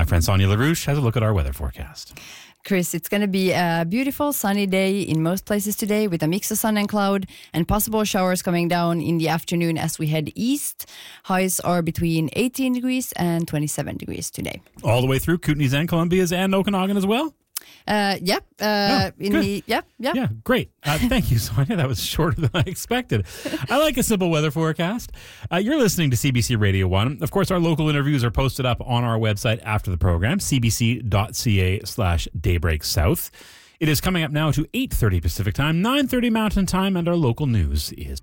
friend Sonia LaRouche has a look at our weather forecast. Chris, it's going to be a beautiful sunny day in most places today with a mix of sun and cloud and possible showers coming down in the afternoon as we head east. Highs are between 18 degrees and 27 degrees today. All the way through Kootenays and Columbia's and Okanagan as well? Yeah, great. Thank you, Sonia. That was shorter than I expected. I like a simple weather forecast. You're listening to CBC Radio 1. Of course, our local interviews are posted up on our website after the program, cbc.ca/Daybreak South. It is coming up now to 8:30 Pacific Time, 9:30 Mountain Time, and our local news is...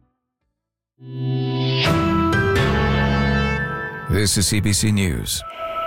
This is CBC News.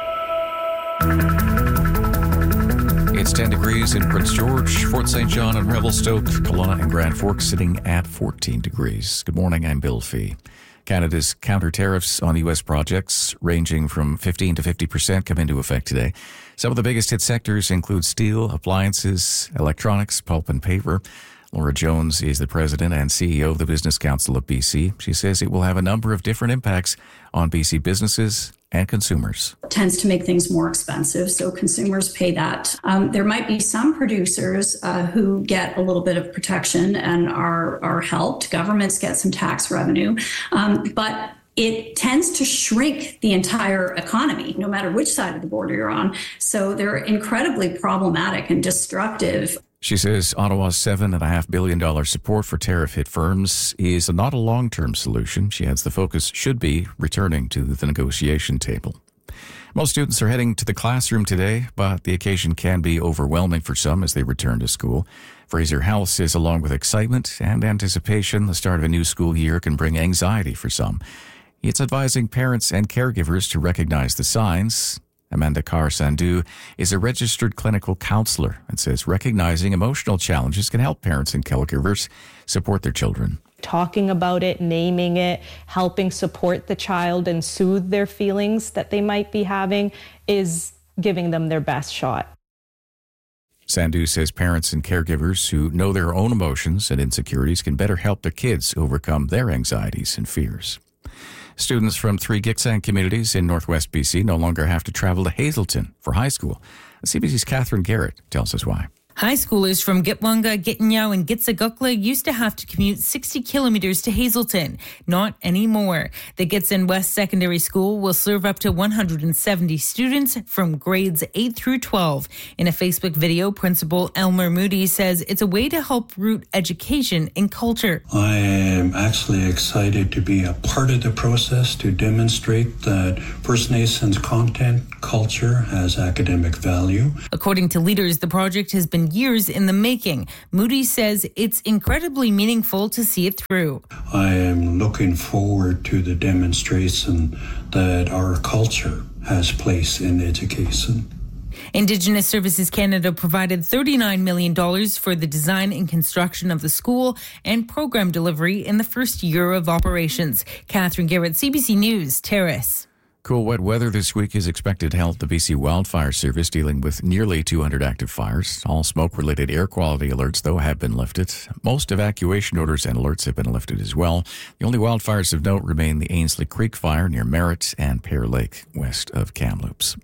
It's 10 degrees in Prince George, Fort St. John and Revelstoke, Kelowna and Grand Forks sitting at 14 degrees. Good morning, I'm Bill Fee. Canada's counter tariffs on U.S. projects ranging from 15 to 50% come into effect today. Some of the biggest hit sectors include steel, appliances, electronics, pulp and paper. Laura Jones is the president and CEO of the Business Council of BC. She says it will have a number of different impacts on BC businesses and consumers. It tends to make things more expensive, so consumers pay that. There might be some producers who get a little bit of protection and are helped. Governments get some tax revenue, but it tends to shrink the entire economy, no matter which side of the border you're on. So they're incredibly problematic and destructive. She says Ottawa's $7.5 billion support for tariff-hit firms is not a long-term solution. She adds the focus should be returning to the negotiation table. Most students are heading to the classroom today, but the occasion can be overwhelming for some as they return to school. Fraser Health says along with excitement and anticipation, the start of a new school year can bring anxiety for some. It's advising parents and caregivers to recognize the signs. Amanda Carr-Sandu is a registered clinical counselor and says recognizing emotional challenges can help parents and caregivers support their children. Talking about it, naming it, helping support the child and soothe their feelings that they might be having is giving them their best shot. Sandu says parents and caregivers who know their own emotions and insecurities can better help their kids overcome their anxieties and fears. Students from 3 Gitxsan communities in northwest BC no longer have to travel to Hazelton for high school. CBC's Catherine Garrett tells us why. High schoolers from Gitwanga, Gitinyau and Gitsagukla used to have to commute 60 kilometers to Hazelton. Not anymore. The Gitxsan West Secondary School will serve up to 170 students from grades 8 through 12. In a Facebook video, Principal Elmer Moody says it's a way to help root education in culture. I am actually excited to be a part of the process to demonstrate that First Nations content culture has academic value. According to leaders, the project has been years in the making. Moody says it's incredibly meaningful to see it through. I am looking forward to the demonstration that our culture has place in education. Indigenous Services Canada provided $39 million for the design and construction of the school and program delivery in the first year of operations. Catherine Garrett, CBC News, Terrace. Cool wet weather this week is expected to help the BC Wildfire Service dealing with nearly 200 active fires. All smoke-related air quality alerts, though, have been lifted. Most evacuation orders and alerts have been lifted as well. The only wildfires of note remain the Ainslie Creek fire near Merritt and Pear Lake west of Kamloops.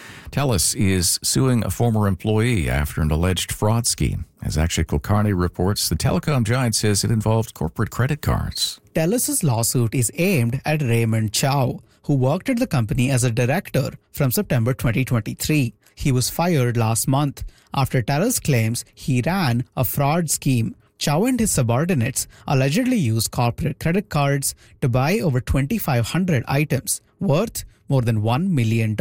TELUS is suing a former employee after an alleged fraud scheme. As Akshay Kulkarni reports, the telecom giant says it involved corporate credit cards. TELUS's lawsuit is aimed at Raymond Chow, who worked at the company as a director from September 2023. He was fired last month after TELUS claims he ran a fraud scheme. Chow and his subordinates allegedly used corporate credit cards to buy over 2,500 items worth more than $1 million.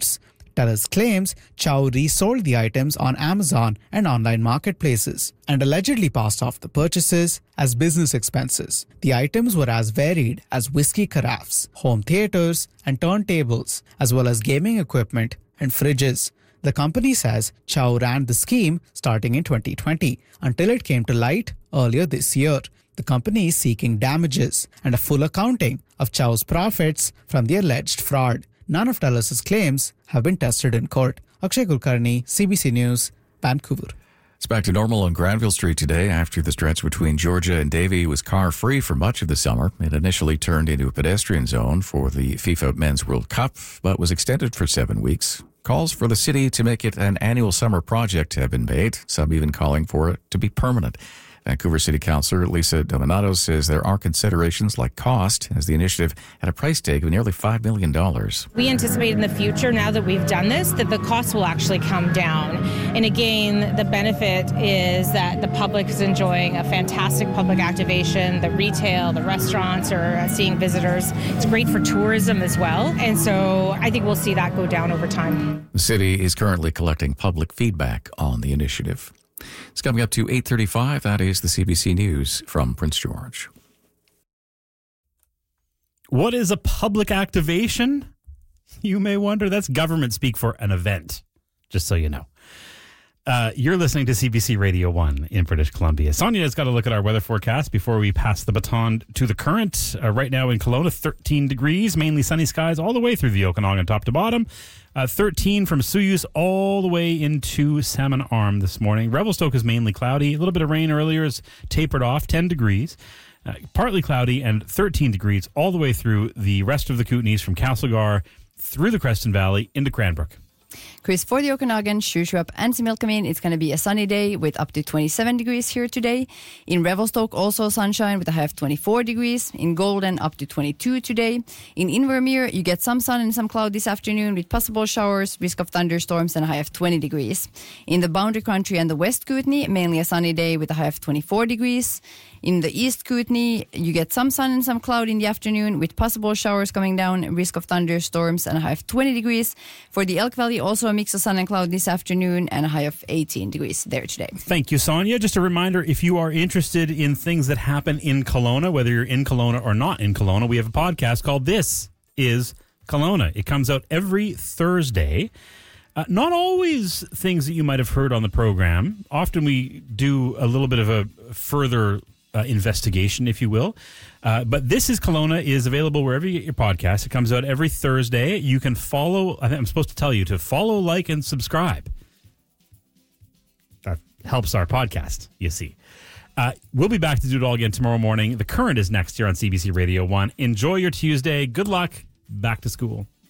TELUS claims Chow resold the items on Amazon and online marketplaces and allegedly passed off the purchases as business expenses. The items were as varied as whiskey carafes, home theaters and turntables, as well as gaming equipment and fridges. The company says Chow ran the scheme starting in 2020 until it came to light earlier this year. The company is seeking damages and a full accounting of Chow's profits from the alleged fraud. None of TELUS's claims have been tested in court. Akshay Kulkarni, CBC News, Vancouver. It's back to normal on Granville Street today after the stretch between Georgia and Davie was car-free for much of the summer. It initially turned into a pedestrian zone for the FIFA Men's World Cup, but was extended for 7 weeks. Calls for the city to make it an annual summer project have been made, some even calling for it to be permanent. Vancouver City Councillor Lisa Dominato says there are considerations like cost, as the initiative had a price tag of nearly $5 million. We anticipate in the future, now that we've done this, that the cost will actually come down. And again, the benefit is that the public is enjoying a fantastic public activation. The retail, the restaurants are seeing visitors. It's great for tourism as well. And so I think we'll see that go down over time. The city is currently collecting public feedback on the initiative. It's coming up to 8:35. That is the CBC News from Prince George. What is a public activation? You may wonder. That's government speak for an event, just so you know. You're listening to CBC Radio 1 in British Columbia. Sonia has got to look at our weather forecast before we pass the baton to the current. Right now in Kelowna, 13 degrees, mainly sunny skies all the way through the Okanagan top to bottom. 13 from Souyuz all the way into Salmon Arm this morning. Revelstoke is mainly cloudy. A little bit of rain earlier is tapered off, 10 degrees. Partly cloudy and 13 degrees all the way through the rest of the Kootenays from Castlegar through the Creston Valley into Cranbrook. Chris, for the Okanagan, Shuswap and Similkameen, it's going to be a sunny day with up to 27 degrees here today. In Revelstoke, also sunshine with a high of 24 degrees. In Golden, up to 22 today. In Invermere, you get some sun and some cloud this afternoon with possible showers, risk of thunderstorms, and a high of 20 degrees. In the Boundary Country and the West Kootenay, mainly a sunny day with a high of 24 degrees. In the East Kootenay, you get some sun and some cloud in the afternoon with possible showers coming down, risk of thunderstorms, and a high of 20 degrees. For the Elk Valley, also a mix of sun and cloud this afternoon and a high of 18 degrees there today. Thank you, Sonia. Just a reminder, if you are interested in things that happen in Kelowna, whether you're in Kelowna or not in Kelowna, we have a podcast called This is Kelowna. It comes out every Thursday. Not always things that you might have heard on the program. Often we do a little bit of a further investigation, if you will. But This is Kelowna is available wherever you get your podcast. It comes out every Thursday. You can follow, I think I'm supposed to tell you to follow, like, and subscribe. That helps our podcast, you see. We'll be back to do it all again tomorrow morning. The Current is next here on CBC Radio 1. Enjoy your Tuesday. Good luck. Back to school.